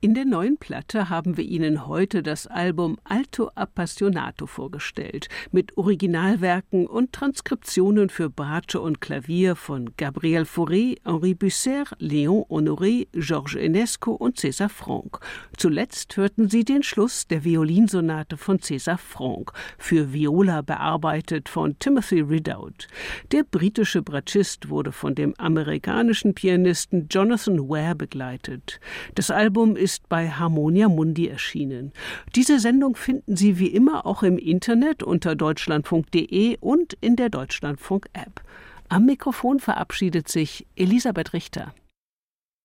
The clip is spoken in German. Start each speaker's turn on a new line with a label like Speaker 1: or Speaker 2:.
Speaker 1: In der neuen Platte haben wir Ihnen heute das Album Alto Appassionato vorgestellt, mit Originalwerken und Transkriptionen für Bratsche und Klavier von Gabriel Fauré, Henri Busser, Léon Honoré, Georges Enesco und César Franck. Zuletzt hörten Sie den Schluss der Violinsonate von César Franck, für Viola bearbeitet von Timothy Ridout. Der britische Bratschist wurde von dem amerikanischen Pianisten Jonathan Ware begleitet. Das Album ist bei Harmonia Mundi erschienen. Diese Sendung finden Sie wie immer auch im Internet unter deutschlandfunk.de und in der Deutschlandfunk-App. Am Mikrofon verabschiedet sich Elisabeth Richter.